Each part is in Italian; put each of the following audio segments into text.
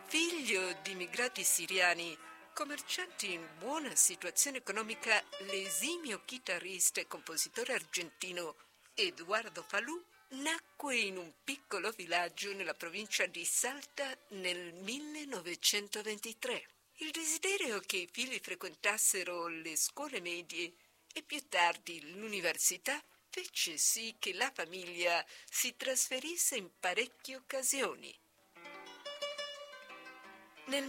Figlio di immigrati siriani, commercianti in buona situazione economica, l'esimio chitarrista e compositore argentino Eduardo Falù nacque in un piccolo villaggio nella provincia di Salta nel 1923. Il desiderio che i figli frequentassero le scuole medie e più tardi l'università fece sì che la famiglia si trasferisse in parecchie occasioni. Nel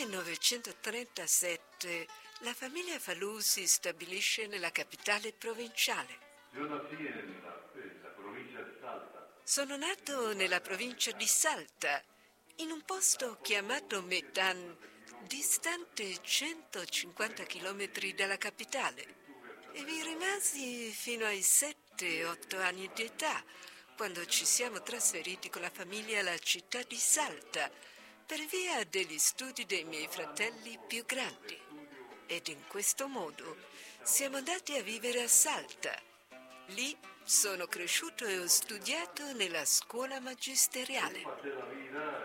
1937 la famiglia Falù si stabilisce nella capitale provinciale. Yo nací en la provincia de Salta. Sono nato nella provincia di Salta, in un posto chiamato Medan, distante 150 km dalla capitale, e vi rimasi fino ai 7-8 anni di età, quando ci siamo trasferiti con la famiglia alla città di Salta, per via degli studi dei miei fratelli più grandi. Ed in questo modo siamo andati a vivere a Salta. Lì sono cresciuto e ho studiato nella scuola magisteriale. Pasé la vida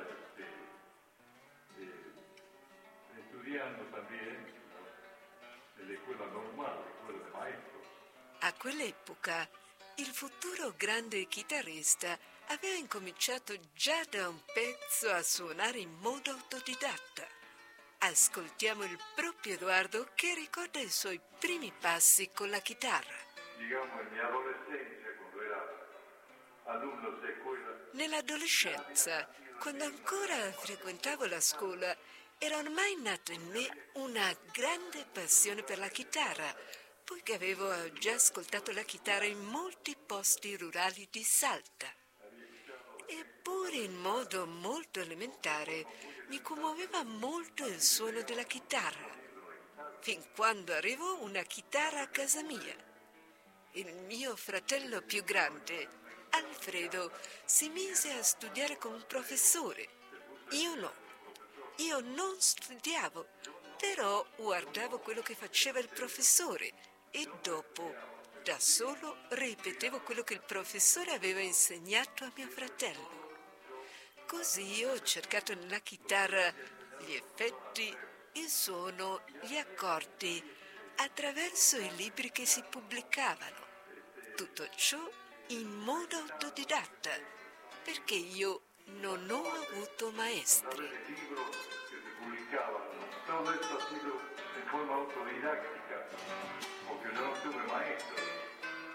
estudiando también, ¿no? En la escuela normal, la escuela de maestros. A quell'epoca il futuro grande chitarrista aveva incominciato già da un pezzo a suonare in modo autodidatta. Ascoltiamo il proprio Edoardo che ricorda i suoi primi passi con la chitarra. Digamos, en mi adolescencia, cuando era alumno de escuela, Nell'adolescenza, quando ancora frequentavo la scuola, era ormai nata in me una grande passione per la chitarra, poiché avevo già ascoltato la chitarra in molti posti rurali di Salta. Eppure in modo molto elementare mi commuoveva molto il suono della chitarra, fin quando arrivò una chitarra a casa mia. Il mio fratello più grande, Alfredo, si mise a studiare con un professore. Io no. Io non studiavo, però guardavo quello che faceva il professore e dopo, da solo, ripetevo quello che il professore aveva insegnato a mio fratello. Così ho cercato nella chitarra gli effetti, il suono, gli accordi, attraverso i libri che si pubblicavano. Tutto ciò in modo autodidatta, perché io non ho avuto maestri. el libro que se publicaba, todo esto ha sido en forma autodidáctica, porque yo no tuve maestros.